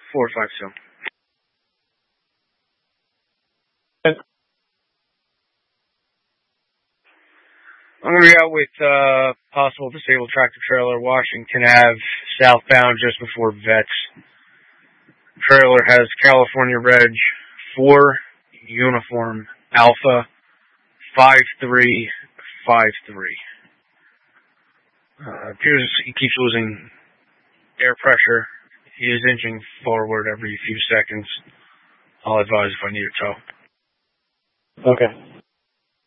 452. I'm going to be out with possible disabled tractor trailer, Washington Ave, southbound just before Vets. Trailer has California Reg 4 Uniform Alpha 5353. Appears he keeps losing air pressure. He is inching forward every few seconds. I'll advise if I need a tow. Okay.